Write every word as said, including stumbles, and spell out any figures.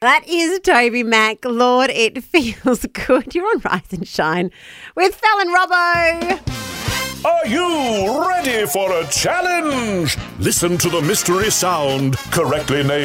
That is Toby Mac. Lord, it feels good. You're on Rise and Shine with Fel and Robbo. Are you ready for a challenge? Listen to the mystery sound correctly named